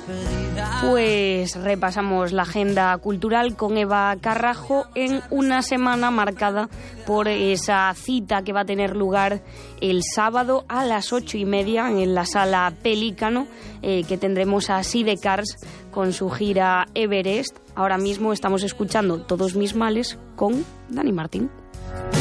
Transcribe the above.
Pues repasamos la agenda cultural con Eva Carrajo en una semana marcada por esa cita que va a tener lugar el sábado a las 8:30 en la Sala Pelícano, que tendremos a Sidecars con su gira Everest. Ahora mismo estamos escuchando Todos mis males con Dani Martín.